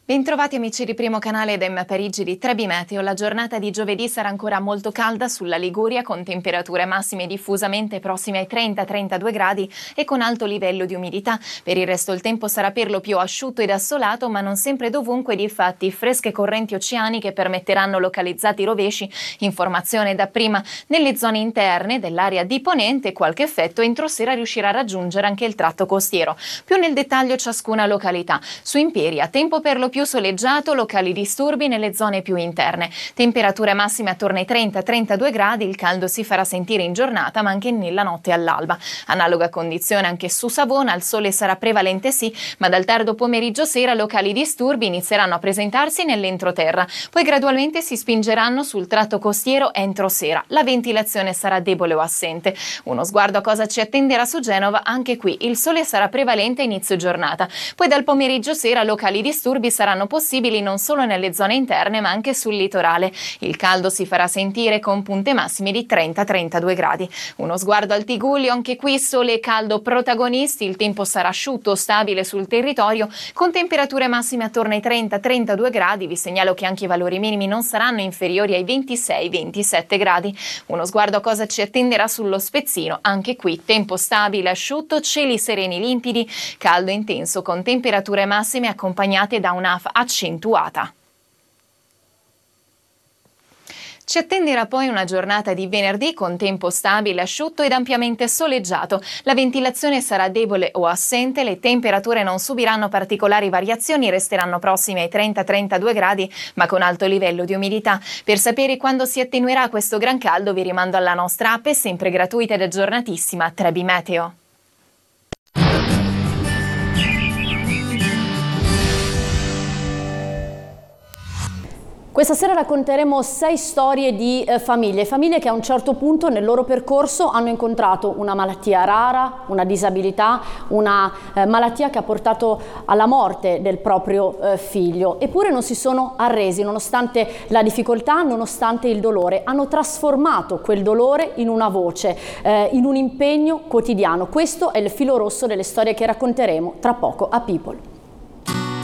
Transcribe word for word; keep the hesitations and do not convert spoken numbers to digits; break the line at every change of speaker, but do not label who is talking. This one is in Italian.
Bentrovati amici di Primo Canale da Emma Parigi di Trebi Meteo. La giornata di giovedì sarà ancora molto calda sulla Liguria, con temperature massime diffusamente prossime ai trenta trentadue gradi e con alto livello di umidità. Per il resto il tempo sarà per lo più asciutto ed assolato, ma non sempre dovunque. Difatti fresche correnti oceaniche permetteranno localizzati rovesci. Informazione da prima: nelle zone interne dell'area di ponente qualche effetto entro sera riuscirà a raggiungere anche il tratto costiero. Più nel dettaglio ciascuna località. Su Imperia tempo per lo più soleggiato, locali disturbi nelle zone più interne. Temperature massime attorno ai trenta trentadue gradi, il caldo si farà sentire in giornata ma anche nella notte all'alba. Analoga condizione anche su Savona, il sole sarà prevalente sì, ma dal tardo pomeriggio sera locali disturbi inizieranno a presentarsi nell'entroterra, poi gradualmente si spingeranno sul tratto costiero entro sera. La ventilazione sarà debole o assente. Uno sguardo a cosa ci attenderà su Genova: anche qui il sole sarà prevalente a inizio giornata, poi dal pomeriggio sera locali disturbi saranno possibili non solo nelle zone interne ma anche sul litorale. Il caldo si farà sentire con punte massime di trenta trentadue gradi. Uno sguardo al Tigullio: anche qui sole e caldo protagonisti, il tempo sarà asciutto, stabile sul territorio con temperature massime attorno ai trenta trentadue gradi. Vi segnalo che anche i valori minimi non saranno inferiori ai ventisei ventisette gradi. Uno sguardo a cosa ci attenderà sullo Spezzino: anche qui tempo stabile, asciutto, cieli sereni limpidi, caldo intenso con temperature massime accompagnate da una accentuata. Ci attenderà poi una giornata di venerdì con tempo stabile, asciutto ed ampiamente soleggiato. La ventilazione sarà debole o assente, le temperature non subiranno particolari variazioni, resteranno prossime ai trenta trentadue gradi ma con alto livello di umidità. Per sapere quando si attenuerà questo gran caldo vi rimando alla nostra app, sempre gratuita ed aggiornatissima, Trebi Meteo.
Questa sera racconteremo sei storie di eh, famiglie, famiglie che a un certo punto nel loro percorso hanno incontrato una malattia rara, una disabilità, una eh, malattia che ha portato alla morte del proprio eh, figlio, eppure non si sono arresi nonostante la difficoltà, nonostante il dolore. Hanno trasformato quel dolore in una voce, eh, in un impegno quotidiano. Questo è il filo rosso delle storie che racconteremo tra poco a People.